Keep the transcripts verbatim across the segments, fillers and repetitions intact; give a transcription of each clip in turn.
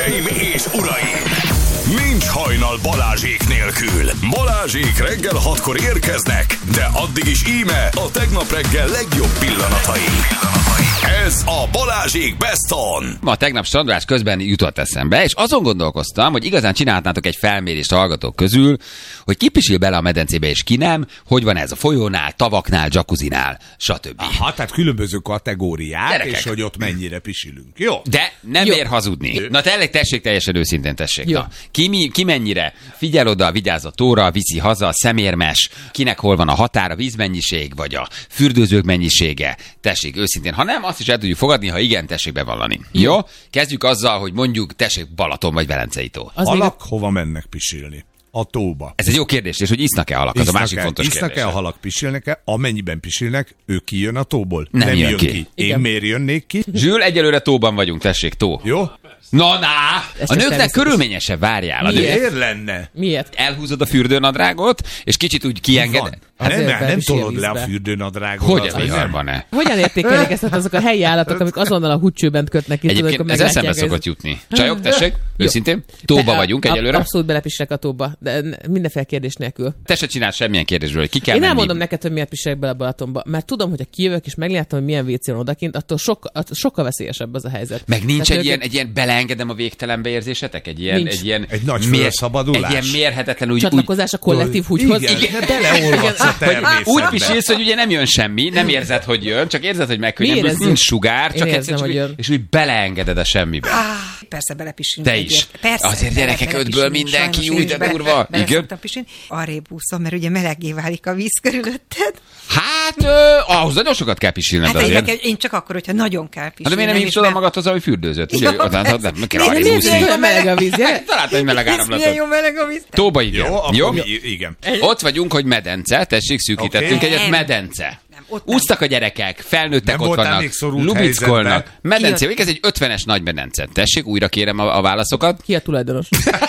Hölgyeim és uraim! Nincs hajnal Balázsék nélkül. Balázsék reggel hatkor érkeznek, de addig is íme a tegnap reggel legjobb pillanatai. Ez a Balázsék Best On. Ma tegnap strandolás közben jutott eszembe, és azon gondolkoztam, hogy igazán csinálhatnátok egy felmérést a hallgatók közül, hogy ki pisil bele a medencébe és ki nem, hogy van ez a folyónál, tavaknál, jacuzzinál, stb. Aha, tehát különböző kategóriák, Gyerekek. és hogy ott mennyire pisilünk. Jó? De nem Jó. ér hazudni. Na tényleg tessék teljesen őszintén, tessék. Jó. Na, ki, mi, ki mennyire figyel oda, vigyáz a tóra, viszi haza, szemérmes, kinek hol van a határ, a vízmennyiség, vagy a fürdőzők mennyisége. Tessék őszintén. Ha nem, azt is el tudjuk fogadni, ha igen, tessék bevallani. Jó? Kezdjük azzal, hogy mondjuk tessék Balaton vagy Velencei tó. Az Halak még... hova mennek pisilni? A tóba. Ez egy jó kérdés, és hogy isznak-e halak, az a másik Isznak-e- fontos kérdés. Isznak-e a halak, pisilnek-e? Amennyiben pisilnek, ő kijön a tóból? Nem jön ki. Én Igen. miért jönnék ki? Zsül, egyelőre tóban vagyunk, tessék, tó. Jó? Na, na! Ez A csak nőknek természetes. körülményesebb, várjál. A nők Miért lenne? Miért? elhúzod a fürdőnadrágot, és kicsit úgy kiengeded. Van. Hát Azért nem, nem bepisil tolod le a vízbe. fürdőnadrágot. Hogy az a nem. viharban-e? Hogyan értékelik ezt azok a helyi állatok, amik azonnal a húgycsőben kötnek ki? tudod, Egyébként amikor ez meglátják, eszembe ez- szokott jutni. Csajok, tessék, Jó. őszintén. Tóba Te- vagyunk ab- egyelőre. Abszolút belepislek a tóba, de n- mindenféle kérdés nélkül. Te se csinálsz semmilyen kérdésről, hogy ki kell Én menni. elmondom neked, hogy miért pislek bele a Balatonba, mert tudom, hogy ha kijövök és meglátom, hogy milyen vécén odakint, attól sokkal, attól sokkal veszélyesebb az a helyzet. Meg nincs Tehát egy ilyen, ők- egy ilyen beleengedem a végtelenbe érzésetek? Egy ilyen, Nincs. egy ilyen Egy nagy mér- felszabadulás. Egy ilyen mérhetetlen úgy, úgy, Csatlakozás a kollektív húgyhoz. Igen, Igen. beleolvadsz a hogy természetbe. úgy pisilsz, hogy ugye nem jön semmi, nem érzed, hogy jön, csak érzed, hogy megkönnyebbülsz, érezzük? nincs sugár, Én csak érzem, egyszer csak hogy úgy, jön. és úgy beleengeded a semmibe. Persze belepisilünk. Te egyet. is. Persze. Azért bele- gyerekek, belepisilünk, ötből mindenki sajnos úgy, én is de bele- durva. bele Igen? szoktam pisilni. Arrébb úszom, mert ugye meleggé válik a víz körülötted. Hát, ö, ahhoz nagyon sokat kell pisilned Hát azért. nekem, én csak akkor, hogyha nagyon kell Hát de pisilni. miért nem hívsz oda magadhoz, ahogy fürdőzött? Ugye, Jó, oda, persze. oda, nem kell Miért arrébb nem úszni. jön? Olyan meleg a víz, gyere. Találtam egy meleg Ez milyen áramlatot. jó meleg a víz. Tóba igen. Jó, akkor Jó? mi, igen. Ott vagyunk, hogy medence, tessék, szűkítettünk Oké. egyet, Nem. medence. Nem, ott nem. Úsztak a gyerekek, felnőttek Nem ott voltál vannak, még szorult lubickolnak. helyzetben? Medence, Ki a- ez egy ötvenes nagy medence. Tessék, újra kérem a, a válaszokat. Ki a tulajdonos?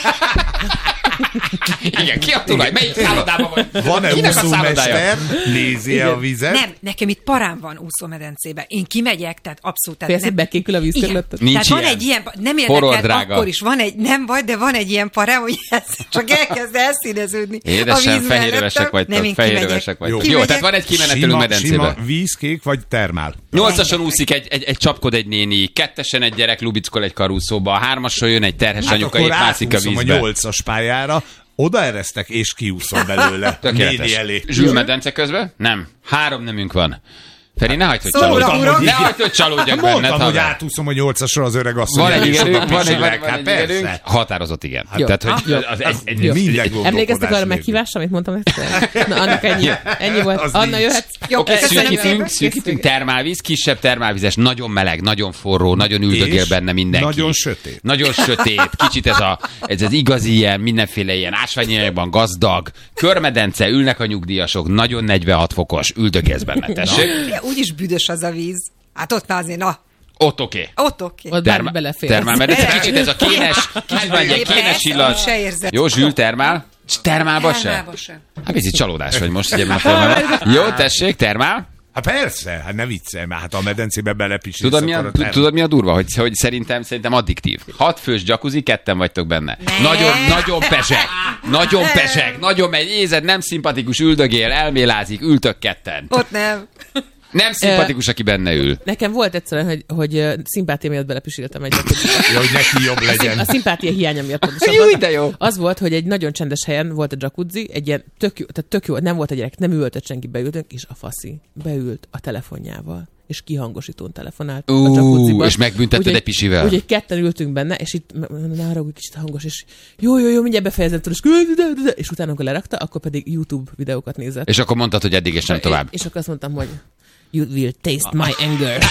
Igen, ki a tulaj? Melyik szállodában vagy? Van-e Kinek a szállodája? úszómester? Nézi a vizet? Nem, nekem itt parám van úszómedencébe. Én kimegyek, tehát abszolút. Tehát Félsz, hogy bekékül a víz Igen. körülötted? Nincs tehát van ilyen. egy ilyen, nem Forró érdekel, drága. akkor is van egy, nem baj, de van egy ilyen parám, hogy ez csak elkezd elszíneződni. a Édesen, víz fehérövesek mellettem. vagytok, Nem, én fehérövesek kimegyek. vagytok. Jó. Jó, Kimegyek. tehát van egy kimenetelünk Sima, medencébe. sima vízkék vagy termál? Nyolcason úszik egy, egy, egy csapkod egy néni, kettesen egy gyerek lubickol egy karúszóba, a hármason jön egy terhes Hát anyuka, akkor épp mászik a átúszom a vízbe. nyolcas pályára, odaeresztek és kiúszom belőle. Tökéletes. Néni elé. Zsül medence közben? Nem. Három nemünk van. Feri, ne hagyd, hogy Szóra, csalódjak. urak! Ne hagyd, hogy csalódjak Mondtam, benned, hogy haver. átúszom a nyolcasra az öreg asszony. Van egy és igenünk, oda van egy, van, pisilek. van Hát egy persze. igenünk. Határozott igen. Hát, Tehát, hogy jó. az egy, egy, Jó. Minden gondolkodás Emlékeztek arra a nélkül. meghívásra, amit mondtam nektek? Na, annak ennyi, ennyi volt. Az Anna, nincs. jöhetsz? Jó, Oké, köszönöm szűkítünk, szépen. szűkítünk, termálvíz, kisebb termálvizes, nagyon meleg, nagyon forró, nagyon üldögél És benne mindenki. nagyon sötét. Nagyon sötét, kicsit ez, a, ez az igazi ilyen, mindenféle ilyen ásványi anyagban gazdag, körmedence, ülnek a nyugdíjasok, nagyon negyvenhat fokos, üldögélsz benne, tessék. Ja, úgyis büdös az a víz. Hát ott már azért, na, Ott oké. ott oké. Ott bármi belefér. Termálmedence, kicsit ez a kénes, kicsit van egy ilyen kénes Persze, illat. úgy se érzed. Jó, Zsül, termál? És termálba se? Termálba sem. Hát ez egy csalódás vagy most, ugye, mert termál. Jó, tessék, termál. Hát persze, hát ne viccelj, mert hát a medencébe belepisilsz. Tudod mi, a, akkor a termál. tudod mi a durva? Hogy, hogy szerintem, szerintem addiktív. Hat fős jacuzzi, ketten vagytok benne. Ne. Nagyon, nagyon pesek. Nagyon pesek. Nagyon megy. Ézed, nem szimpatikus, üldögél, elmélázik, ültök ketten. Ott nem. Nem szimpatikus, aki benne ül. Nekem volt egyszerűen, hogy, hogy ö, szimpátia miatt belepisiltem egyet. Ja, hogy neki jobb legyen. A szimpátia hiánya miatt pontosabban. Jó, de jó. Az volt, hogy egy nagyon csendes helyen volt a jacuzzi, egy ilyen tök jó, tehát tök jó, nem volt a gyerek, nem ültött senki, beültünk, és a faszi beült a telefonjával, és kihangosítón telefonált Ú, a jacuzziban. és megbüntetted Úgyhogy- egy pisivel? Úgyhogy ketten ültünk benne, és itt nára úgy kicsit hangos, és jó, jó, jó, mindjárt befejezem, és, és utána, amikor lerakta, akkor pedig YouTube videókat nézett. És akkor mondtad, hogy eddig és nem tovább. És, és akkor azt mondtam, hogy you will taste my anger.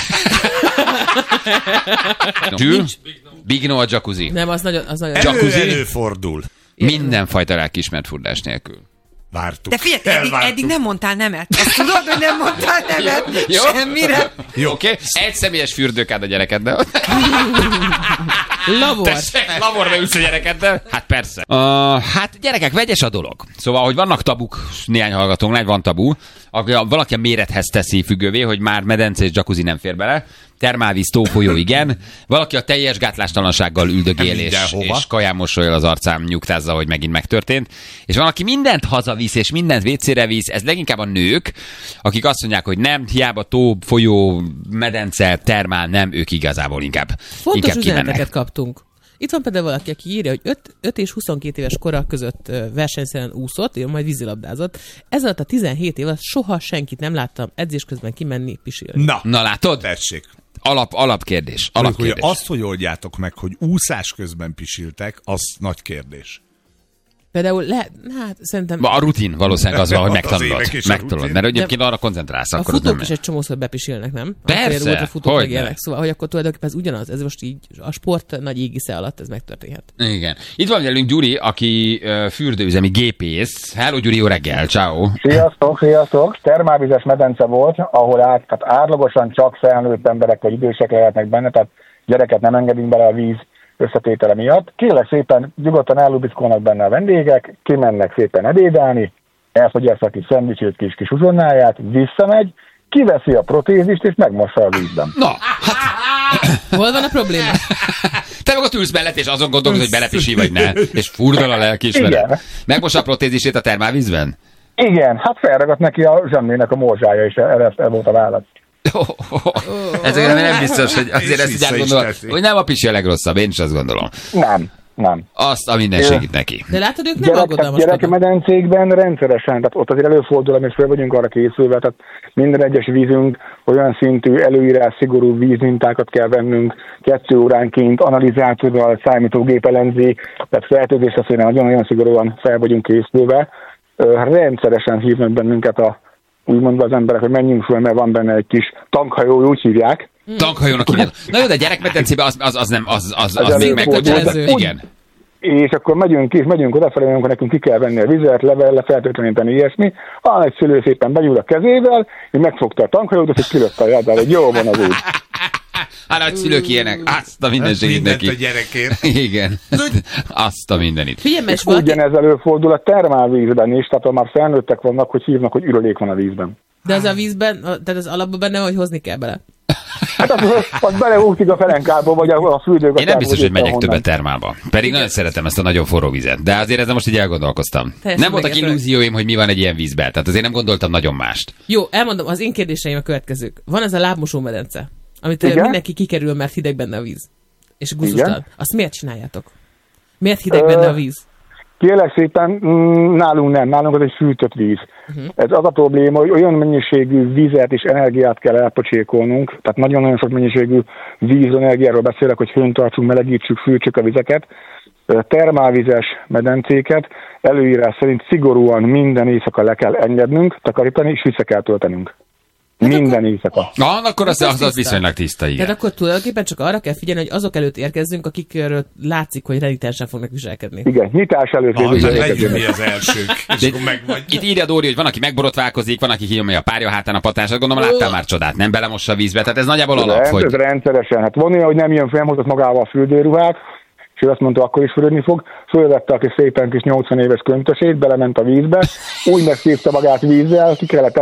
Zsül? Big no a jacuzzi. Nem, az nagyon, az nagyon... Elő, Jacuzzi? előfordul. Mindenfajta lelkiismert furdás nélkül. Vártuk. De figyelj, eddig, Elvártuk. eddig nem mondtál nemet. Azt tudod, hogy nem mondtál nemet Jó. semmire. Jó, oké? Okay. Egy személyes fürdőkád a gyerekeddel. Lavor. Tessék, laborba ülsz a gyerekeddel? Hát persze. Uh, hát gyerekek, vegyes a dolog. Szóval, hogy vannak tabuk, néhány hallgatónál, vagy van tabu, valaki a mérethez teszi függővé, hogy már medence és jacuzzi nem fér bele. Termálvíz, tófolyó, igen. Valaki a teljes gátlástalansággal üldögél, és, Mindenhova. és kaján mosolyol az arcám, nyugtázza, hogy megint megtörtént. És van, aki mindent hazavisz, és mindent vécére visz. Ez leginkább a nők, akik azt mondják, hogy nem, hiába tó, folyó, medence, termál, nem, ők igazából inkább, Fontos inkább kimennek. üzeneteket kaptunk. Itt van például valaki, aki írja, hogy öt és huszonkét éves kora között ö, versenyszerűen úszott, ő majd vízilabdázott. Ez alatt a tizenhét év alatt soha senkit nem láttam edzés közben kimenni pisilni. Na, Na látod? tessék. Alap, alapkérdés. Mondjuk, hogy alapkérdés. azt, hogy oldjátok meg, hogy úszás közben pisiltek, az nagy kérdés. Például lehet, hát szerintem A rutin valószínűleg az van, hogy Az megtanulod. évek és a Megtanulod, rutin. mert egyébként arra koncentrálsz, a akkor az futók nem is egy csomószor bepisilnek, nem? Persze, Volt a futók meg hogyne. ilyenek. Szóval, hogy akkor tulajdonképpen ez ugyanaz, ez most így a sport nagy égisze alatt ez megtörténhet. Igen. Itt van velünk Gyuri, aki uh, fürdőüzemi gépész. Hello Gyuri, jó reggel, ciao. Sziasztok, sziasztok! Termálvizes medence volt, ahol át, tehát átlagosan csak felnőtt emberek vagy idősek lehetnek benne, tehát gyereket nem engedünk bele a víz összetétele miatt. Kérlek szépen, nyugodtan ellubickolnak benne a vendégek, kimennek szépen ebédelni, elfogyaszt a kis szendvicsét, kis kis uzsonnáját, visszamegy, kiveszi a protézist és megmossa a vízben. Na, hát Hol van a probléma? te meg ott ülsz mellett, és azon gondolkodod, hogy belepisi vagy ne, és furdal a lelkiismeret. Igen. Megmos a protézisét a termálvízben? Igen, hát felragadt neki a zsemlének a morzsája, és erre ez volt a válasz. Oh, oh, oh. Ezért nem biztos, hogy azért És ezt így vissza is átgondolom, teszi. hogy nem a pisi a legrosszabb, én is azt gondolom. Nem, nem. Azt a minden segít neki. De látod, ők nem Gyerek, aggodalmaskodnak. gyerekmedencékben rendszeresen, tehát ott azért előfordul, amit fel vagyunk arra készülve, tehát minden egyes vízünk olyan szintű előírás, szigorú vízmintákat kell vennünk, kettő óránként analizátorral, számítógép elemzi, tehát fertőzésre szépen nagyon-nagyon szigorúan fel vagyunk készülve. Ö, Rendszeresen hívnak bennünket a úgymond az emberek, hogy menjünk föl, mert van benne egy kis tankhajó, úgy hívják. Tankhajónak hívják. Na jó, de gyerekmedencében az, az, az nem, az, az, az, Az még előfordul. megkötöző. Igen. És akkor megyünk ki, megyünk odafelé, amikor nekünk ki kell venni a vizet, levelle, feltölteni, ilyesmi. A egy szülő szépen benyúl a kezével, és megfogta a tankhajót, és kilötte a járdál, hogy jó van az úgy. Hát nagy szülők ilyenek, azt a minden segít Mindent neki. a gyerekért. Igen, azt a mindenit. Figyelj, mert is valaki... Ugyanez előfordul a termálvízben is, tehát ha már felnőttek vannak, hogy hívnak, hogy ürülék van a vízben. De az a vízben, tehát az alapban benne, hogy hozni kell bele. Hát az, az beleúszik a felenkába, vagy a, a fürdők. Én nem biztos, hogy megyek többet termálba. Pedig nagyon szeretem ezt a nagyon forró vizet. De azért ezzel most így elgondolkoztam. Teljesen Nem voltak megértem. illúzióim, hogy mi van egy ilyen vízben. Tehát azért nem gondoltam nagyon mást. Jó, elmondom, az én kérdéseim a következők. Van ez a lábmosó medence, amit Igen? mindenki kikerül, mert hideg benne a víz. És gusztustalan. Igen. Azt miért csináljátok? Miért hideg Ö, benne a víz? Kérlek szépen, mm, nálunk nem, nálunk az egy fűtött víz. Uh-huh. Ez az a probléma, hogy olyan mennyiségű vizet és energiát kell elpocsékolnunk, tehát nagyon-nagyon sok mennyiségű vízenergiáról beszélek, hogy fönn tartsunk, melegítsük, fűtsük a vizeket. Termálvizes medencéket előírás szerint szigorúan minden éjszaka le kell engednünk, takarítani, és vissza kell töltenünk. Minden éjszaka. Na, akkor az, az az, az tiszta. viszonylag tiszta, igen. Tehát akkor tulajdonképpen csak arra kell figyelni, hogy azok előtt érkezzünk, akikről látszik, hogy renitensen fognak viselkedni. Igen, nyitás előtt Ah, végül legyünk érkezünk. mi az elsők, és akkor meg vagy. Itt írja Dóri, hogy van, aki megborotválkozik, van, aki kinyomja a párja hátán a patánsat. Gondolom, láttál már csodát, nem belemossa a vízbe. Tehát ez nagyjából alap, Ez hogy... rendszeresen. Hát van olyan, hogy nem jön fel, hozott magával a fürdőruhát, és ő azt mondta, akkor is fürödni fog. Fölvette a kis szépen kis nyolcvan éves köntösét, belement a vízbe, úgy megszívta magát vízzel, ki kellett